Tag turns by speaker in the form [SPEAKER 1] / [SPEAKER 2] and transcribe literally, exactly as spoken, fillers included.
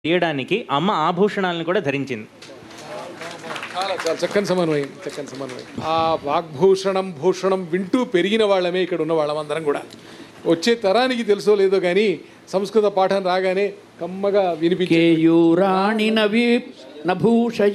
[SPEAKER 1] తీయడానికి అమ్మ ఆభూషణాలను కూడా ధరించింది.
[SPEAKER 2] చాలా చాలా చక్కని సమన్వయం, చక్కని సమన్వయం. ఆ వాగ్భూషణం భూషణం వింటూ పెరిగిన వాళ్ళమే ఇక్కడ ఉన్న వాళ్ళమందరం కూడా. వచ్చే తరానికి తెలుసో లేదో కానీ సంస్కృత పాఠం రాగానే కమ్మగా వినిపించే